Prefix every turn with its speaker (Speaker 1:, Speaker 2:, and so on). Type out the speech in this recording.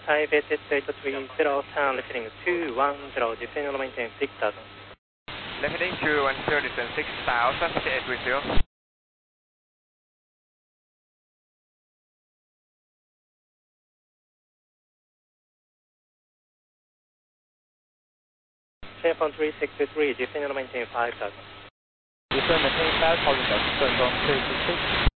Speaker 1: Taipei Jet 830, turn left heading 210, descend and maintain 6000.
Speaker 2: Left heading 210, descend 6000, 830.
Speaker 1: 3.363, descend and maintain 5000.
Speaker 3: Descend maintain 5000, descend on 326.